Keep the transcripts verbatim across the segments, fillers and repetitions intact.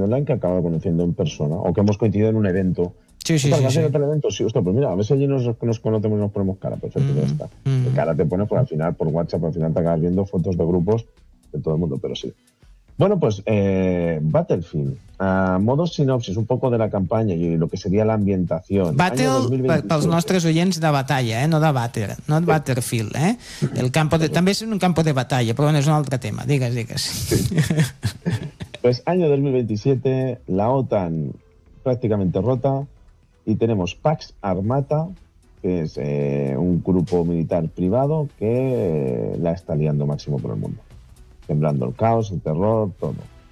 online que he acabado conociendo en persona o que hemos coincidido en un evento. Sí, sí, sí. sí. ¿En el evento? Sí, ostras, pues mira, a ver si allí nos, nos conocemos y nos ponemos cara. Perfecto, mm, ya está. Mm. De cara te pones, pues al final por WhatsApp, al final te acabas viendo fotos de grupos de todo el mundo, pero sí. Bueno, pues eh, Battlefield, uh, modo sinopsis, un poco de la campanya i lo que seria l'ambientació. Battle, pels nostres oients, de batalla, eh? No de batter, no de sí. Battlefield, eh? El campo de, també és un campo de batalla, però bueno, és un altre tema, digues, digues. Sí. Pues año dos mil veintisiete, la OTAN prácticamente rota y tenemos Pax Armata, que es eh, un grupo militar privado que eh, la está liando máximo por el mundo. Sembrando el caos, el terror, todo.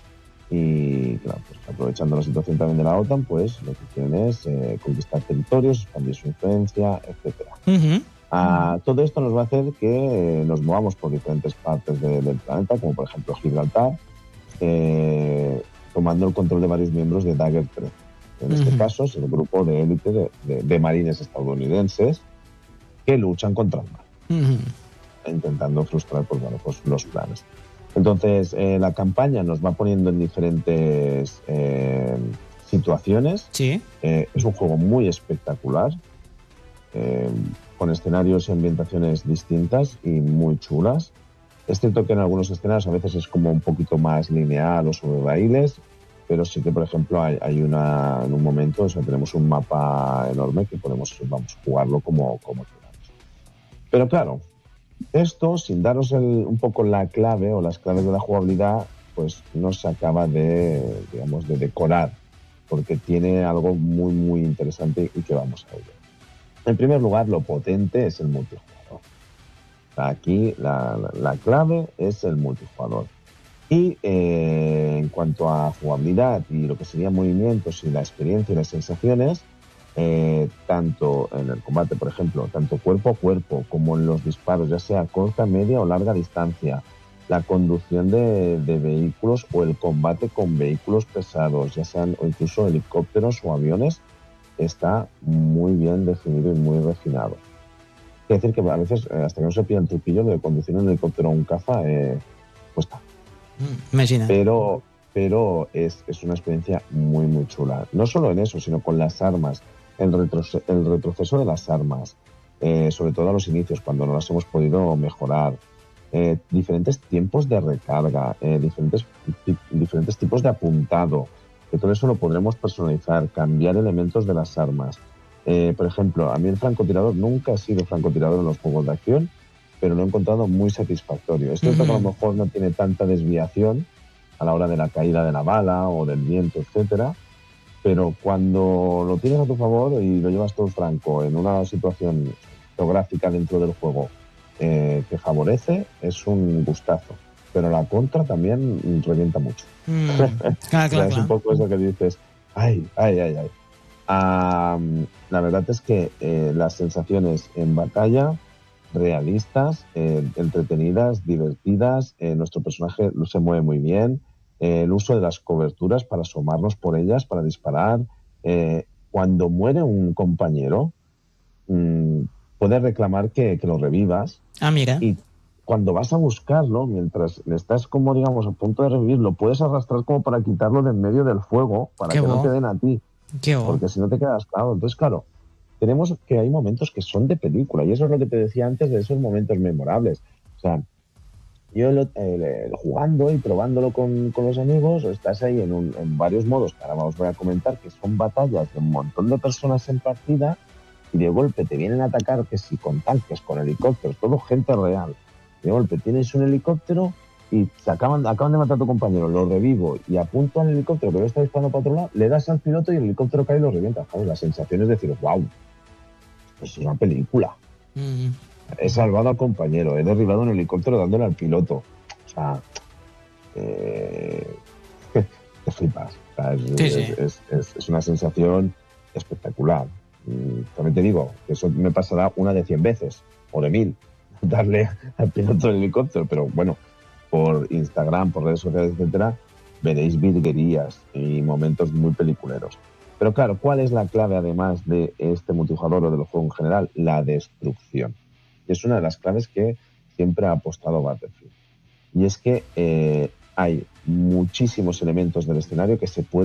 Y claro, pues aprovechando la situación también de la OTAN, pues lo que quieren es eh, conquistar territorios, expandir su influencia, etcétera. Uh-huh. Ah, todo esto nos va a hacer que eh, nos movamos por diferentes partes de, del planeta, como por ejemplo Gibraltar, eh, tomando el control de varios miembros de Dagger tres. En uh-huh. este caso es el grupo de élite de, de, de marines estadounidenses que luchan contra el mar, uh-huh. intentando frustrar pues, bueno, pues, los planes. Entonces, eh, la campaña nos va poniendo en diferentes eh, situaciones. Sí. Eh, es un juego muy espectacular, eh, con escenarios y ambientaciones distintas y muy chulas. Es cierto que en algunos escenarios a veces es como un poquito más lineal o sobre raíles, pero sí que, por ejemplo, hay, hay una en un momento, o sea, tenemos un mapa enorme que podemos, vamos, jugarlo como, como queramos. Pero claro, esto, sin daros el, un poco la clave o las claves de la jugabilidad, pues no se acaba de, digamos, de decorar, porque tiene algo muy, muy interesante y que vamos a ello. En primer lugar, lo potente es el multijugador. Aquí la, la, la clave es el multijugador. Y eh, en cuanto a jugabilidad y lo que serían movimientos y la experiencia y las sensaciones, Eh, tanto en el combate, por ejemplo, tanto cuerpo a cuerpo como en los disparos, ya sea a corta, media o larga distancia, la conducción de, de vehículos o el combate con vehículos pesados, ya sean o incluso helicópteros o aviones, está muy bien definido y muy refinado. Quiere decir que a veces, hasta que no se pilla el truquillo de conducir un helicóptero o un caza, eh, cuesta. Imagina. Pero, pero es, es una experiencia muy, muy chula. No solo en eso, sino con las armas. El, retroce- el retroceso de las armas, eh, sobre todo a los inicios, cuando no las hemos podido mejorar, eh, diferentes tiempos de recarga, eh, diferentes, t- diferentes tipos de apuntado, que todo eso lo podremos personalizar, cambiar elementos de las armas. Eh, por ejemplo, a mí el francotirador, nunca he sido francotirador en los juegos de acción, pero lo he encontrado muy satisfactorio. Es cierto uh-huh. que a lo mejor no tiene tanta desviación a la hora de la caída de la bala o del viento, etcétera, pero cuando lo tienes a tu favor y lo llevas todo franco en una situación geográfica dentro del juego eh, que favorece, es un gustazo. Pero la contra también revienta mucho. Mm, claro, claro, es un poco eso que dices, ay, ay, ay, ay. Um, la verdad es que eh, las sensaciones en batalla, realistas, eh, entretenidas, divertidas, eh, nuestro personaje se mueve muy bien, eh, el uso de las coberturas para asomarnos por ellas, para disparar. Eh, cuando muere un compañero, mmm, puedes reclamar que, que lo revivas. Ah, mira. Y cuando vas a buscarlo, mientras estás como, digamos, a punto de revivirlo, puedes arrastrar como para quitarlo de en medio del fuego, para Qué que bo. no te den a ti. Qué bo. Porque si no te quedas claro. Entonces, claro, tenemos que hay momentos que son de película, y eso es lo que te decía antes de esos momentos memorables. O sea, yo lo, eh, jugando y probándolo con, con los amigos, estás ahí en, un, en varios modos, que ahora os voy a comentar, que son batallas de un montón de personas en partida, y de golpe te vienen a atacar, que si con tanques, con helicópteros, todo gente real. De golpe tienes un helicóptero y se acaban, acaban de matar a tu compañero, lo revivo y apunto al helicóptero que lo está disparando para otro lado, le das al piloto y el helicóptero cae y lo revienta. Claro, la sensación es decir, wow, pues es una película. Mm. He salvado al compañero, he derribado un helicóptero dándole al piloto. O sea, eh, te flipas. O sea, es, Sí, sí. Es, es, es, es una sensación espectacular. Y también te digo, que eso me pasará una de cien veces, o de mil, darle al piloto del helicóptero, pero bueno, por Instagram, por redes sociales, etcétera, veréis virguerías y momentos muy peliculeros. Pero claro, ¿cuál es la clave además de este multijugador o de los juegos en general? La destrucción. Y es una de las claves que siempre ha apostado Battlefield. Y es que eh, hay muchísimos elementos del escenario que se pueden